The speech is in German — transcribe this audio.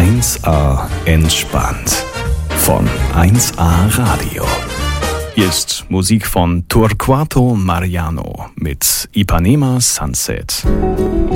1A entspannt von 1A Radio. Hier ist Musik von Torquato Mariano mit Ipanema Sunset.